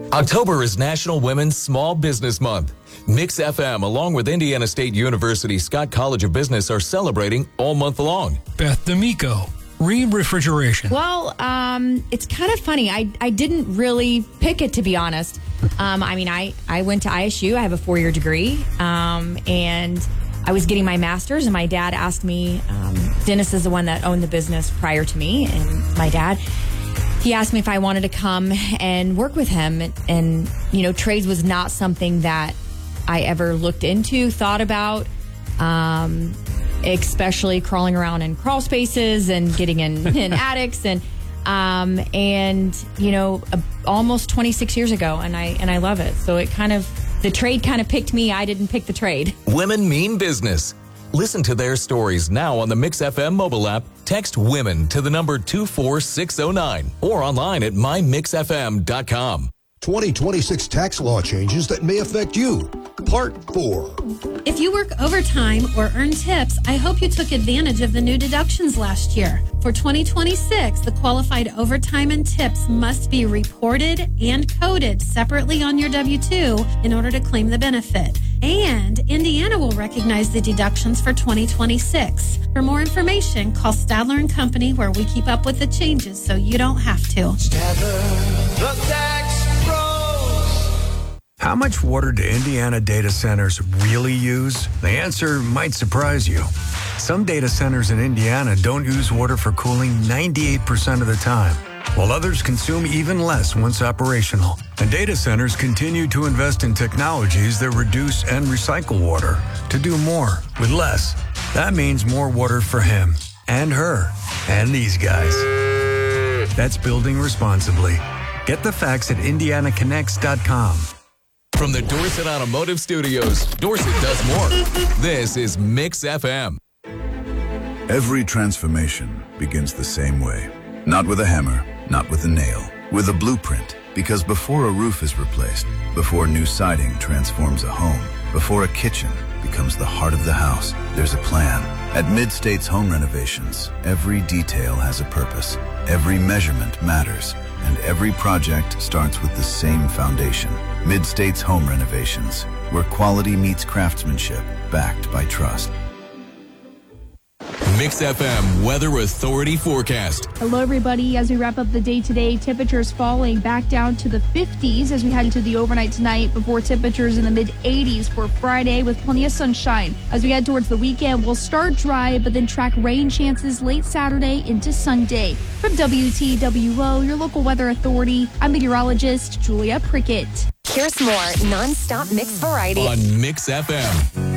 October is National Women's Small Business Month. Mix FM, along with Indiana State University Scott College of Business, are celebrating all month long. Beth D'Amico, Ream Refrigeration. Well, it's kind of funny. I didn't really pick it, to be honest. I went to ISU. I have a 4-year degree, and I was getting my master's, and my dad asked me, Dennis is the one that owned the business prior to me, and my dad, he asked me if I wanted to come and work with him. And trades was not something that I ever looked into, thought about, especially crawling around in crawl spaces and getting in attics and almost 26 years ago. And I love it. So the trade kind of picked me. I didn't pick the trade. Women mean business. Listen to their stories now on the Mix FM mobile app. Text WOMEN to the number 24609 or online at mymixfm.com. 2026 tax law changes that may affect you. Part 4. If you work overtime or earn tips, I hope you took advantage of the new deductions last year. For 2026, the qualified overtime and tips must be reported and coded separately on your W-2 in order to claim the benefit. And Indiana will recognize the deductions for 2026. For more information, call Stadler & Company, where we keep up with the changes so you don't have to. Stadler, the tax pros. How much water do Indiana data centers really use? The answer might surprise you. Some data centers in Indiana don't use water for cooling 98% of the time, while others consume even less once operational. And data centers continue to invest in technologies that reduce and recycle water to do more with less. That means more water for him and her and these guys. That's building responsibly. Get the facts at IndianaConnects.com. From the Dorset Automotive Studios, Dorset does more. This is Mix FM. Every transformation begins the same way. Not with a hammer, not with a nail, with a blueprint. Because before a roof is replaced, before new siding transforms a home, before a kitchen becomes the heart of the house, there's a plan. At Mid-States Home Renovations, every detail has a purpose. Every measurement matters. And every project starts with the same foundation. Mid-States Home Renovations, where quality meets craftsmanship, backed by trust. Mix FM Weather Authority forecast. Hello, everybody. As we wrap up the day today, temperatures falling back down to the 50s as we head into the overnight tonight, before temperatures in the mid-80s for Friday with plenty of sunshine. As we head towards the weekend, we'll start dry, but then track rain chances late Saturday into Sunday. From WTWO, your local weather authority, I'm meteorologist Julia Prickett. Here's more non-stop mix variety on Mix FM.